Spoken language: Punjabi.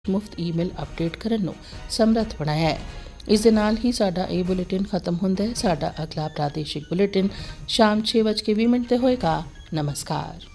ਮੁਫਤ ਈਮੇਲ ਅਪਡੇਟ ਕਰਨ ਨੂੰ ਸਮਰੱਥ ਬਣਾਇਆ ਹੈ। ਇਸ ਦੇ ਨਾਲ ਹੀ ਸਾਡਾ ਇਹ ਬੁਲੇਟਿਨ ਖਤਮ ਹੁੰਦਾ ਹੈ। ਸਾਡਾ ਅਗਲਾ ਪ੍ਰਾਦੇਸ਼ਿਕ ਬੁਲੇਟਿਨ ਸ਼ਾਮ 6:20 ਤੇ ਹੋਏਗਾ। ਨਮਸਕਾਰ।